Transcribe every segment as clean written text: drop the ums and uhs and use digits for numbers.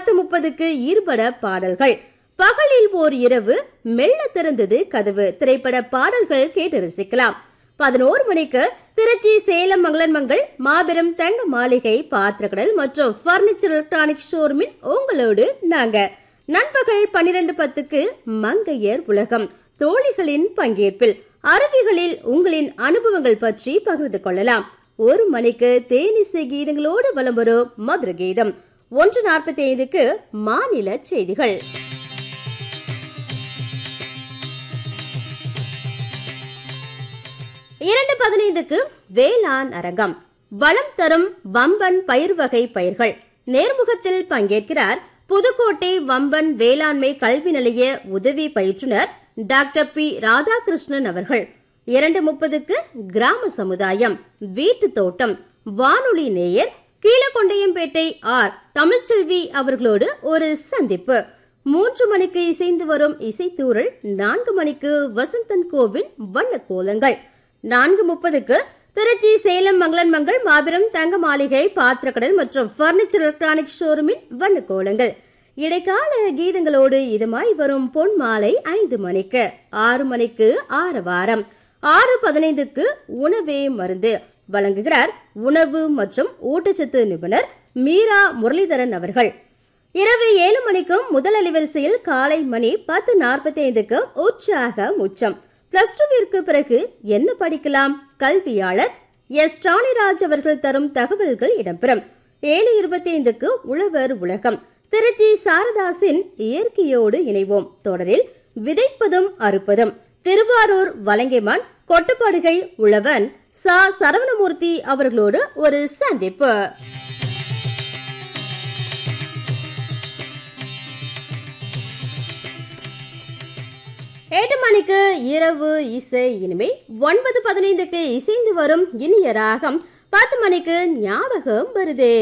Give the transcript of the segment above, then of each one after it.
10:30க்கு ஈர்பட பாடல்கள். பகலில் ஓர் இரவு, மெல்ல திறந்தது கதவு திரைப்பட பாடல்கள் கேட்டு ரசிக்கலாம். 11 மணிக்கு திருச்சி சேலம் மங்களன் மங்கள் மாபெரும் தங்க மாளிகை பாத்திரக்கடல் மற்றும் பர்னிச்சர் எலக்ட்ரானிக் ஷோரூமில் உங்களோடு நாங்க. நண்பகல் 12:10க்கு மங்கையர் உலகம் தோழிகளின் பங்கேற்பில் அருவிகளில் உங்களின் அனுபவங்கள் பற்றி பகிர்ந்து கொள்ளலாம். 1 மணிக்கு தேனிசை கீதங்களோடு வலம் வரும் மதுர கீதம். 1:45க்கு மாநில செய்திகள். 2:15க்கு வேளாண் அரங்கம். வளம் தரும் வம்பன் பயிர் வகை பயிர்கள் நேர்முகத்தில் பங்கேற்கிறார் புதுக்கோட்டை வம்பன் வேளாண்மை கல்வி நிலைய உதவி பயிற்றுனர் டாக்டர் பி ராதாகிருஷ்ணன் அவர்கள். 2:30க்கு கிராம சமுதாயம் வீட்டு தோட்டம் வானொலி நேயர் கீழகொண்டையம்பேட்டை ஆர் தமிழ்ச்செல்வி அவர்களோடு ஒரு சந்திப்பு. 3 மணிக்கு இசைந்து வரும் இசைத்தூரல். 4 மணிக்கு வசந்தன் கோவில் வண்ண கோலங்கள். 4:30க்கு திருச்சி சேலம் மங்களன் மங்கள் மாபெரும் தங்க மாளிகை பாத்திரக்கடல் மற்றும் பர்னிச்சர் எலக்ட்ரானிக் ஷோரூமின் வண்ண கோலங்கள். இடைக்கால கீதங்களோடு இதமாய் வரும் பொன் மாலை 5 மணிக்கு. 6 மணிக்கு ஆரவாரம். 6:15க்கு உணவே மருந்து வழங்குகிறார் உணவு மற்றும் ஊட்டச்சத்து நிபுணர் மீரா முரளிதரன் அவர்கள். இரவு 7 மணிக்கு முதல் அலைவரிசையில் காலை மணி 10:45க்கு உற்சாக உச்சம். +2விற்கு பிறகு என்ன படிக்கலாம், கல்வியாளர் எஸ் ராணிராஜ் அவர்கள் தரும் தகவல்கள் இடம்பெறும். 7:25க்கு உழவர் உலகம் திருச்சி சாரதாசின் இயற்கையோடு இணைவோம் தொடரில் விதைப்பதும் அறுப்பதும் திருவாரூர் வலங்கைமான் கொட்டுப்பாடுகை உழவன் சா சரவணமூர்த்தி அவர்களோடு ஒரு சந்திப்பு. எட்டு மணிக்கு இரவு இசை இனிமை. 9:15க்கு இசைந்து வரும் இனிய ராகம். 10 மணிக்கு ஞாபகம் வருதே.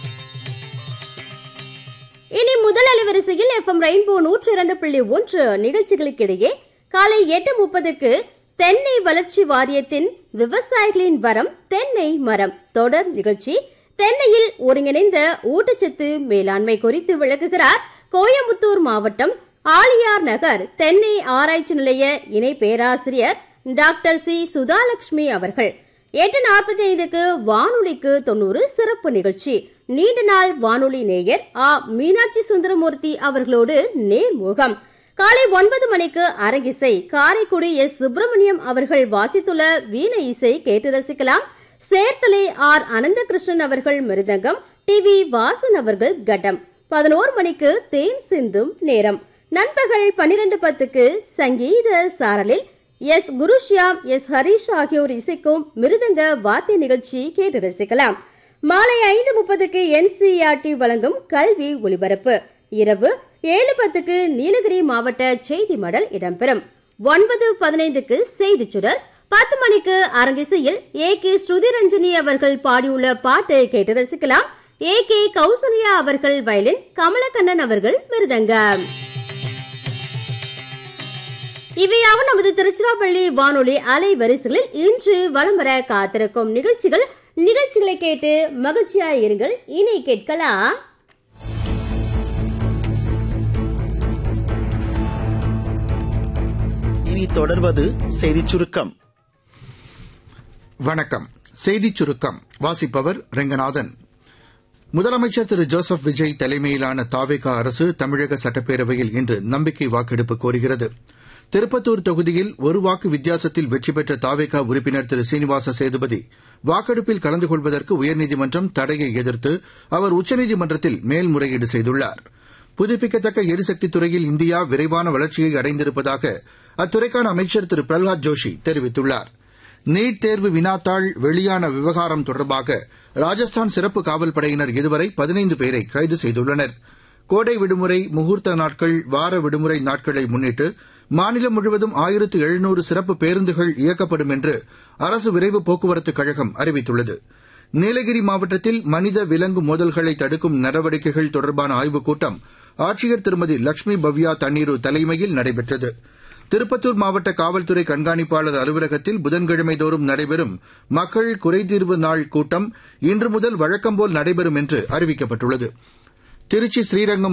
இனி முதல் அலைவரிசையில் FM ரெயின்போ 102.1 நிகழ்ச்சிகளுக்கிடையே காலை 8:30க்கு தென்னை வளர்ச்சி வாரியத்தின் விவசாயிகளின் வரம் தென்னை மரம் தொடர் நிகழ்ச்சி. தென்னையில் ஒருங்கிணைந்த ஊட்டச்சத்து மேலாண்மை குறித்து விளக்குகிறார் கோயம்புத்தூர் மாவட்டம் ஆலியார் நகர் தென்னை ஆராய்ச்சி நிலைய இணை பேராசிரியர் டாக்டர் சி சுதாலட்சுமி அவர்கள். 8:45க்கு வானொலிக்கு 90 சிறப்பு நிகழ்ச்சி. நீண்ட நாள் வானொலி நேயர் ஆ மீனாட்சி சுந்தரமூர்த்தி அவர்களோடு நேர்முகம். காலை 9 மணிக்கு அரங்கிசை. காரைக்குடி எஸ் சுப்பிரமணியம் அவர்கள் வாசித்துள்ள வீணை இசை கேட்டு ரசிக்கலாம். சேர்த்தலை ஆர் அனந்தகிருஷ்ணன் அவர்கள் மிருதங்கம், டிவி வாசன் அவர்கள் கட்டம். 11 மணிக்கு தேன் சிந்தும் நேரம். நண்பகல் 12:10க்கு சங்கீத சாரலில் எஸ் குருஷ்யாம் எஸ் ஹரிஷ் ஆகியோர் இசைக்கும் மிருதங்க வாத்திய நிகழ்ச்சி கேட்டு ரசிக்கலாம். மாலை 5:30க்கு NCERT வழங்கும் கல்வி ஒலிபரப்பு. இரவு 7:10க்கு நீலகிரி மாவட்ட செய்தி மடல் இடம்பெறும். 9:15க்கு செய்தி சுடர். 10 மணிக்கு அரங்கிசையில் AK ஸ்ருதிரஞ்சனி அவர்கள் பாடியுள்ள பாட்டை கேட்டு ரசிக்கலாம். AK கௌசல்யா அவர்கள் வயலின், கமலக்கண்ணன் அவர்கள் மிருதங்கம். இவையாவும் நமது திருச்சிராப்பள்ளி வானொலி அலைவரிசைகளில் இன்று வலம் வர காத்திருக்கும் நிகழ்ச்சிகளை கேட்டு மகிழ்ச்சியாய் இருங்கள். இனி கேட்கலாம் இனி தொடர்வது செய்திச் சுருக்கம். வணக்கம். செய்திச் சுருக்கம் வாசிப்பவர் ரெங்கநாதன். முதலமைச்சர் திரு ஜோசப் விஜய் தலைமையிலான தாவேகா அரசு தமிழக சட்டப்பேரவையில் இன்று நம்பிக்கை வாக்கெடுப்பு கோருகிறது. திருப்பத்தூர் தொகுதியில் ஒரு வாக்கு வித்தியாசத்தில் வெற்றி பெற்ற தாவேகா உறுப்பினர் திரு சீனிவாச சேதுபதி வாக்கெடுப்பில் கலந்து கொள்வதற்கு உயர்நீதிமன்றம் தடையை எதிர்த்து அவர் உச்சநீதிமன்றத்தில் மேல்முறையீடு செய்துள்ளார். புதுப்பிக்கத்தக்க எரிசக்தி துறையில் இந்தியா விரைவான வளர்ச்சியை அடைந்திருப்பதாக அத்துறைக்கான அமைச்சர் திரு பிரல்ஹாத் ஜோஷி தெரிவித்துள்ளார். நீட் தேர்வு வினாத்தாள் வெளியான விவகாரம் தொடர்பாக ராஜஸ்தான் சிறப்பு காவல் படையினர் இதுவரை 15 பேரை கைது செய்துள்ளனர். கோடை விடுமுறை, முகூர்த்த நாட்கள், வார விடுமுறை நாட்களை முன்னிட்டு மாநிலம் முழுவதும் 1700 சிறப்பு பேருந்துகள் இயக்கப்படும் என்று அரசு விரைவு போக்குவரத்துக் கழகம் அறிவித்துள்ளது. நீலகிரி மாவட்டத்தில் மனித விலங்கு மோதல்களை தடுக்கும் நடவடிக்கைகள் தொடர்பான ஆய்வுக் கூட்டம் ஆட்சியர் திருமதி லட்சுமி பவ்யா தண்ணீரு தலைமையில் நடைபெற்றது. திருப்பத்தூர் மாவட்ட காவல்துறை கண்காணிப்பாளர் அலுவலகத்தில் புதன்கிழமை தோறும் நடைபெறும் மக்கள் குறைதீர்வு நாள் கூட்டம் இன்று முதல் வழக்கம்போல் நடைபெறும் என்று அறிவிக்கப்பட்டுள்ளது. திருச்சி ஸ்ரீரங்கம்